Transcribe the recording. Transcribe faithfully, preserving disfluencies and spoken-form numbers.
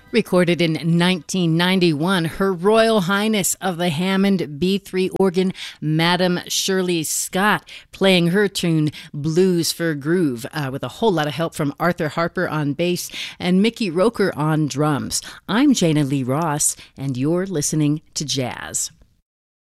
Recorded in nineteen ninety-one, Her Royal Highness of the Hammond B three organ, Madam Shirley Scott, playing her tune Blues for Groove, uh, with a whole lot of help from Arthur Harper on bass and Mickey Roker on drums. I'm Jana Lee Ross, and you're listening to Jazz.